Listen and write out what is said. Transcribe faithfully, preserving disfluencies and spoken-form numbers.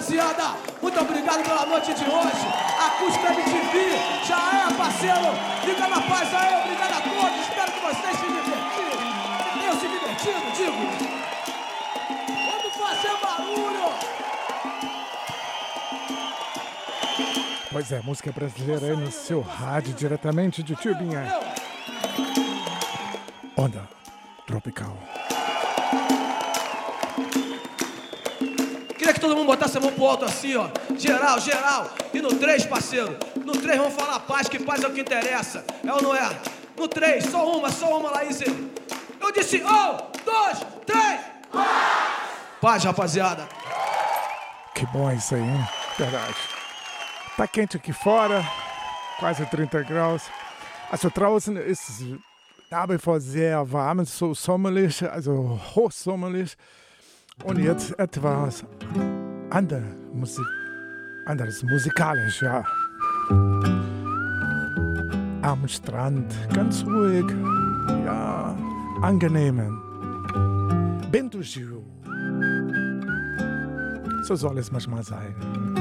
rapaziada. Muito obrigado pela noite de hoje. Acústica M T V. Já é, parceiro. Fica na paz aí. Obrigado a todos. Espero que vocês se divertiram. Tenham se divertido, digo. Vamos fazer barulho. Pois é, música brasileira aí no seu rádio, diretamente de Tubinha. Onda tropical. Queria que todo mundo botasse a mão pro alto assim, ó. Geral, geral. E no três, parceiro. No três vamos falar paz, que paz é o que interessa. É ou não é? No três, só uma, só uma, Laís. Eu disse um, dois, três. Paz! Paz, rapaziada. Que bom isso aí, hein? Verdade. Tá quente aqui fora, quase trinta graus. Also draußen ist es nach wie vor sehr warm, so sommerlich, also hochsommerlich. Und jetzt etwas andere Musik, anderes musikalisch, ja. Am Strand, ganz ruhig, ja, angenehm. Bento Gil. So soll es manchmal sein.